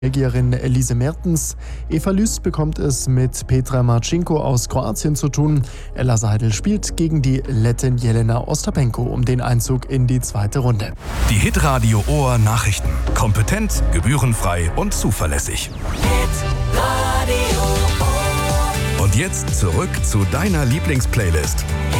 Belgierin Elise Mertens. Eva Lys bekommt es mit Petra Marcinko aus Kroatien zu tun. Ella Seidel spielt gegen die Lettin Jelena Ostapenko um den Einzug in die zweite Runde. Die Hitradio Ohr Nachrichten. Kompetent, gebührenfrei und zuverlässig. Hitradio Ohr. Und jetzt zurück zu deiner Lieblingsplaylist.